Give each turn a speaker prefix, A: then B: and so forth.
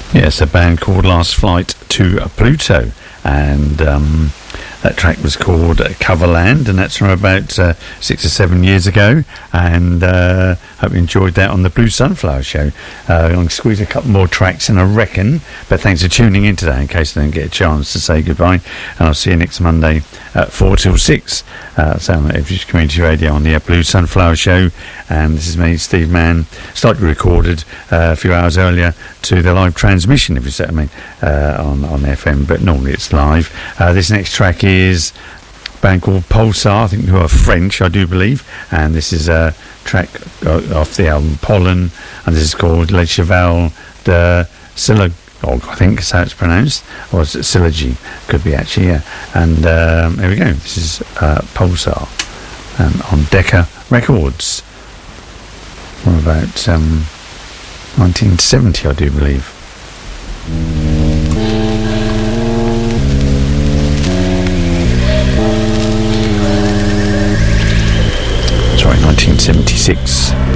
A: Yes, a band called Last Flight to Pluto, and that track was called Coverland, and that's from about 6 or 7 years ago. And hope you enjoyed that on the Blue Sunflower Show. I'm going to squeeze a couple more tracks in, I reckon. But thanks for tuning in today, in case I don't get a chance to say goodbye. And I'll see you next Monday at 4 till 6. Sound like Ipswich Community Radio on the Blue Sunflower Show. And this is me, Steve Mann. Slightly recorded a few hours earlier to the live transmission, if you see what I mean, on FM, but normally it's live. This next track is a band called Pulsar, I think, who are French, I do believe, and this is a track off the album Pollen, and this is called Le Cheval de Syllogog, I think is how it's pronounced, or is it Sylogy? Could be actually, yeah. And here we go. This is Pulsar on Decca Records from about 1970, I do believe. Sorry, 1976.